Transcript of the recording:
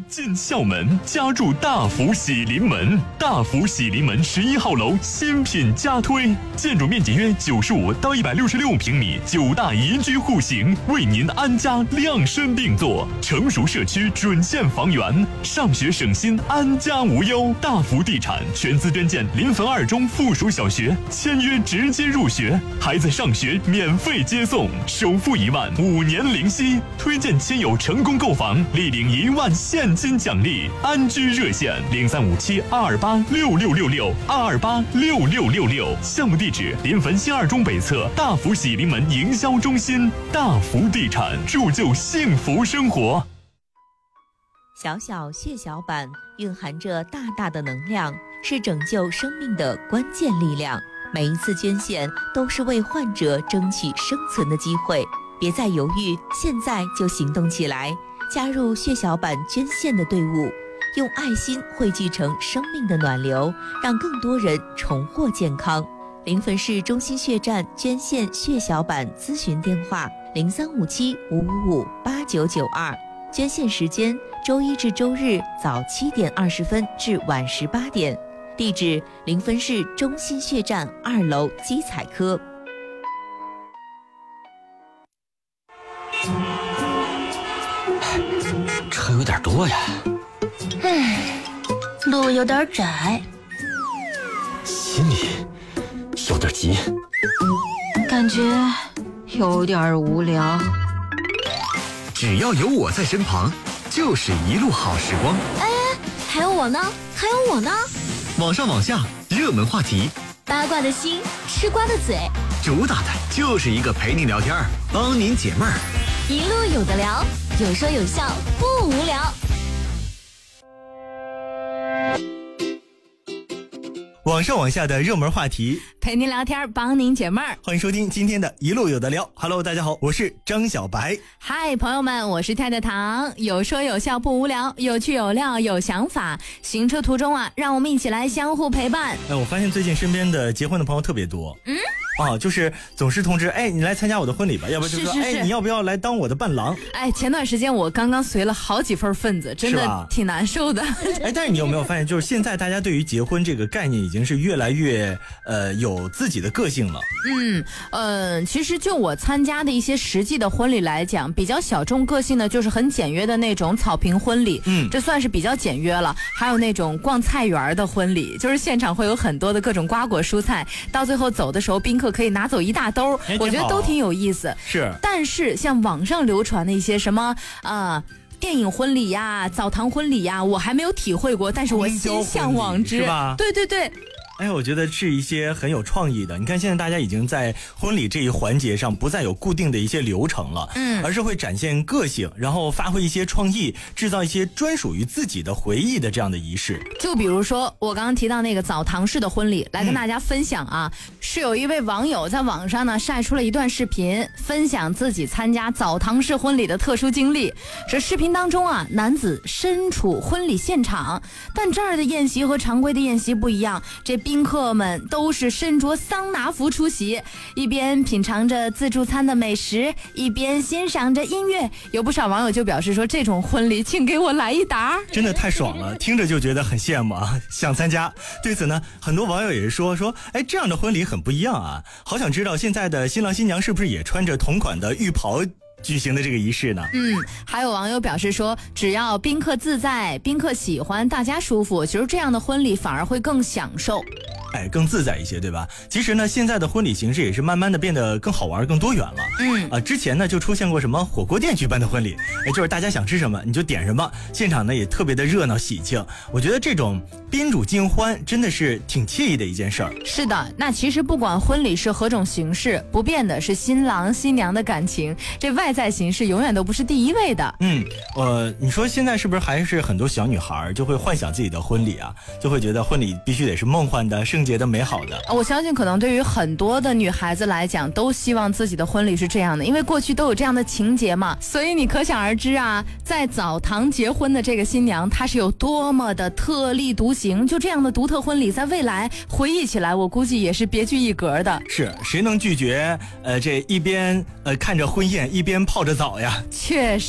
进校门，加入大福喜临门。大福喜临门11号楼新品加推，建筑面积约95到166平米，9大宜居户型，为您安家量身定做。成熟社区准线房源，上学省心，安家无忧。大福地产全资捐建临汾2中附属小学，签约直接入学，孩子上学免费接送，首付1万，5年零息。推荐亲友成功购房，立领1万现金奖励。安居热线0357-228-6666，228-6666。项目地址：临汾新2中北侧大福喜临门营销中心。大福地产，铸就幸福生活。 小小血小板蕴含着大大的能量，是拯救生命的关键力量。每一次捐献都是为患者争取生存的机会。别再犹豫，现在就行动起来，加入血小板捐献的队伍，用爱心汇聚成生命的暖流，让更多人重获健康。临汾市中心血站捐献血小板咨询电话：0357-555-8992，捐献时间周一至周日早7点20分至晚18点，地址临汾市中心血站2楼基彩科。 车有点多呀， 路有点窄， 心里有点急， 感觉有点无聊。 只要有我在身旁，就是一路好时光。 哎，还有我呢，还有我呢。 网上网下，热门话题， 八卦的心，吃瓜的嘴， 主打的就是一个陪你聊天，帮您解闷儿。 一路有的聊，有说有笑，不无聊。 网上网下的热门话题， 陪您聊天，帮您解闷儿。 欢迎收听今天的一路有的聊。Hello， 大家好，我是张小白。 嗨，朋友们，我是太太糖。有说有笑不无聊，有趣有料有想法。行车途中啊，让我们一起来相互陪伴。 我发现最近身边的结婚的朋友特别多。就是总是通知，你来参加我的婚礼吧，要不然就说，你要不要来当我的伴郎？ 前段时间我刚刚随了好几份份子，真的挺难受的。 但是你有没有发现，就是现在大家对于结婚这个概念已经是越来越有自己的个性了。 其实就我参加的一些实际的婚礼来讲，比较小众个性的就是很简约的那种草坪婚礼，这算是比较简约了。还有那种逛菜园的婚礼，就是现场会有很多的各种瓜果蔬菜，到最后走的时候宾客可以拿走一大兜，我觉得都挺有意思。 是， 但是像网上流传的一些什么电影婚礼呀、澡堂婚礼呀，我还没有体会过，但是我心向往之， 是吧？ 对对对。 我觉得是一些很有创意的。你看现在大家已经在婚礼这一环节上不再有固定的一些流程了，而是会展现个性，然后发挥一些创意，制造一些专属于自己的回忆的这样的仪式。 就比如说我刚刚提到那个澡堂式的婚礼，来跟大家分享啊，是有一位网友在网上呢晒出了一段视频，分享自己参加澡堂式婚礼的特殊经历。这视频当中啊，男子身处婚礼现场，但这儿的宴席和常规的宴席不一样，这宾客们都是身着桑拿服出席，一边品尝着自助餐的美食，一边欣赏着音乐。有不少网友就表示说，这种婚礼请给我来一打， 真的太爽了，听着就觉得很羡慕啊，想参加。对此呢，很多网友也是说这样的婚礼很不一样啊，好想知道现在的新郎新娘是不是也穿着同款的浴袍举行的这个仪式呢？ 还有网友表示说，只要宾客自在，宾客喜欢，大家舒服，其实这样的婚礼反而会更享受。 更自在一些，对吧？其实呢，现在的婚礼形式也是慢慢的变得更好玩、更多元了。之前呢就出现过什么火锅店举办的婚礼，就是大家想吃什么你就点什么，现场呢也特别的热闹喜庆。我觉得这种宾主尽欢真的是挺惬意的一件事儿。 是的，那其实不管婚礼是何种形式，不变的是新郎新娘的感情，这外在形式永远都不是第一位的。 你说现在是不是还是很多小女孩就会幻想自己的婚礼啊，就会觉得婚礼必须得是梦幻的、圣洁的、美好的。 我相信可能对于很多的女孩子来讲，都希望自己的婚礼是这样的，因为过去都有这样的情节嘛，所以你可想而知啊，在澡堂结婚的这个新娘，她是有多么的特立独行。就这样的独特婚礼，在未来回忆起来，我估计也是别具一格的。 是，谁能拒绝这一边看着婚宴一边泡着澡呀？ 确实。